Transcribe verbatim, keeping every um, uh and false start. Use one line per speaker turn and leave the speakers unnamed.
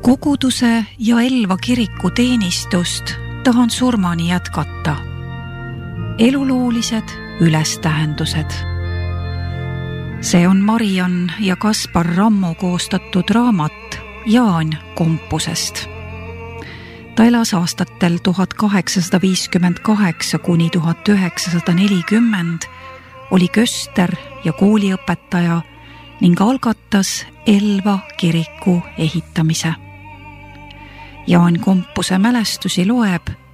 Koguduse ja Elva kiriku teenistust tahan surmani jätkata. Eluloolised ülestähendused. See on Mariann ja Kaspar Rammo koostatud raamat Jaan Kompusest. Ta elas aastatel tuhat kaheksasada viiskümmend kaheksa kuni tuhat üheksasada nelikümmend, oli köster ja kooliõpetaja ning algatas Elva kiriku ehitamise. Jaan Kompuse mälestusi loeb